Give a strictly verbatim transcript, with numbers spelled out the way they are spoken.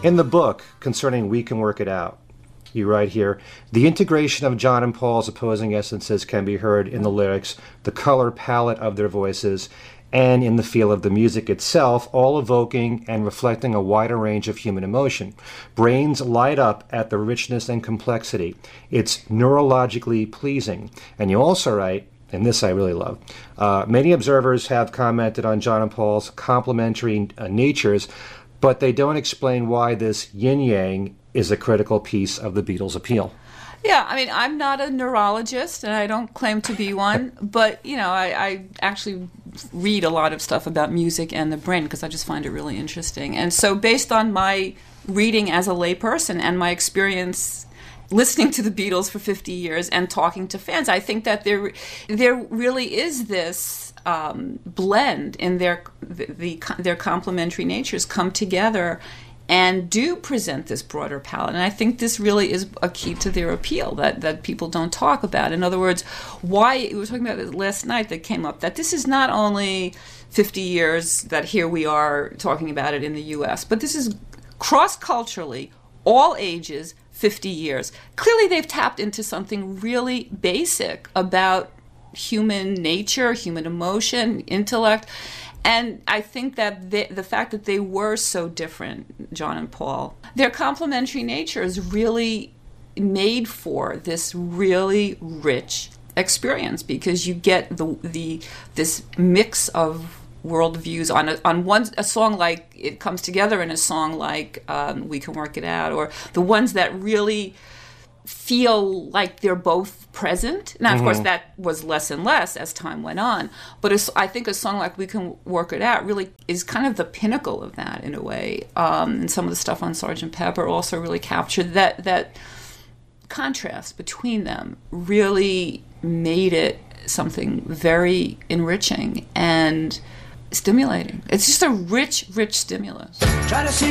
In the book concerning We Can Work It Out, you write here, the integration of John and Paul's opposing essences can be heard in the lyrics, the color palette of their voices, and in the feel of the music itself, all evoking and reflecting a wider range of human emotion. Brains light up at the richness and complexity. It's neurologically pleasing. And you also write, and this I really love, uh, many observers have commented on John and Paul's complementary uh, natures, but they don't explain why this yin-yang is a critical piece of the Beatles' appeal. Yeah, I mean, I'm not a neurologist, and I don't claim to be one, but, you know, I, I actually read a lot of stuff about music and the brain because I just find it really interesting. And so based on my reading as a layperson and my experience listening to the Beatles for fifty years and talking to fans, I think that there there really is this um, blend in their, the, the, their complementary natures come together and do present this broader palette. And I think this really is a key to their appeal that, that people don't talk about. In other words, why, we were talking about it last night that came up, that this is not only fifty years that here we are talking about it in the U S, but this is cross-culturally, all ages, fifty years. Clearly they've tapped into something really basic about human nature, human emotion, intellect. And I think that they, the fact that they were so different, John and Paul, their complementary nature is really made for this really rich experience because you get the the this mix of worldviews on a, on one a song like It Comes Together in a song like um, We Can Work It Out, or the ones that really feel like they're both present. Now, of mm-hmm. course, that was less and less as time went on. But a, I think a song like We Can Work It Out really is kind of the pinnacle of that in a way. Um, and some of the stuff on Sergeant Pepper also really captured that that contrast between them, really made it something very enriching and stimulating. It's just a rich, rich stimulus. Try to see